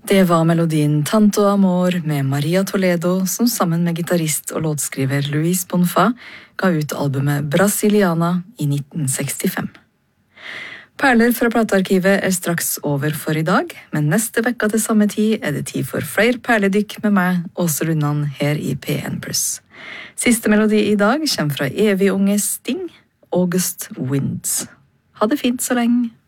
Det var melodien Tanto Amor med Maria Toledo, som sammen med gitarist og låtskriver Luis Bonfa ga ut albumet Brasiliana i 1965. Perler fra platearkivet straks over for i dag, men neste vekka til samme tid det tid for flere perledykk med meg, Åse Lundan, her i P1+. Siste melodi i dag kommer fra evig unge Sting, August Winds. Ha det fint så lenge!